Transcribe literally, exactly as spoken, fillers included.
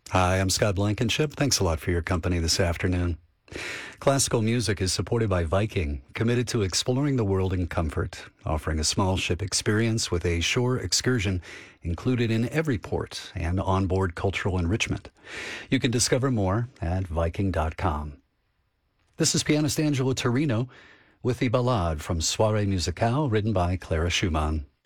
Hi, I'm Scott Blankenship. Thanks a lot for your company this afternoon. Classical music is supported by Viking, committed to exploring the world in comfort, offering a small ship experience with a shore excursion included in every port and onboard cultural enrichment. You can discover more at viking dot com. This is pianist Angelo Torino with the Ballade from Soirée Musicale, written by Clara Schumann.